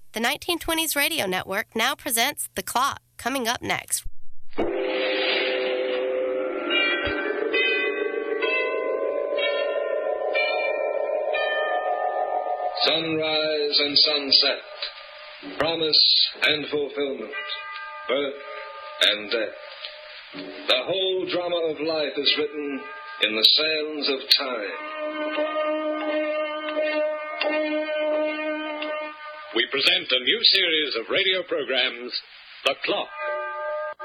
The 1920s Radio Network now presents The Clock, coming up next. Sunrise and sunset, promise and fulfillment, birth and death. The whole drama of life is written in the sands of time. We present a new series of radio programs, The Clock.